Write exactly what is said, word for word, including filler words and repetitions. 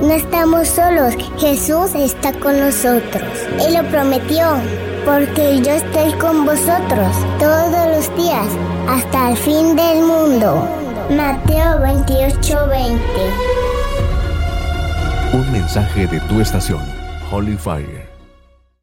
No estamos solos, Jesús está con nosotros. Él lo prometió, porque yo estoy con vosotros todos los días, hasta el fin del mundo. Mateo veintiocho veinte. Un mensaje de tu estación, Holy Fire.